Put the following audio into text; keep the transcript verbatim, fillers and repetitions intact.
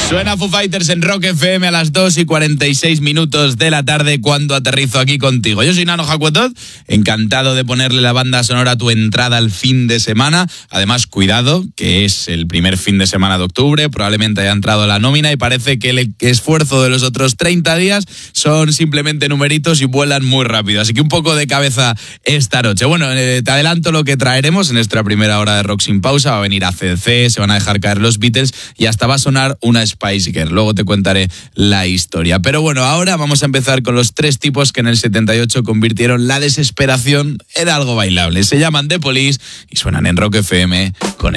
Suena Foo Fighters en Rock F M a las dos y cuarenta y seis minutos de la tarde cuando aterrizo aquí contigo. Yo soy Nano Jacuetot, encantado de ponerle la banda sonora a tu entrada al fin de semana. Además, cuidado, que es el primer fin de semana de octubre, probablemente haya entrado la nómina y parece que el esfuerzo de los otros treinta días son simplemente numeritos y vuelan muy rápido. Así que un poco de cabeza esta noche. Bueno, eh, te adelanto lo que traeremos en nuestra primera hora de Rock Sin Pausa. Va a venir A C D C, se van a dejar caer los Beatles y hasta va a sonar una Spice Girl. Luego te contaré la historia. Pero bueno, ahora vamos a empezar con los tres tipos que en el setenta y ocho convirtieron la desesperación en algo bailable. Se llaman The Police y suenan en Rock F M con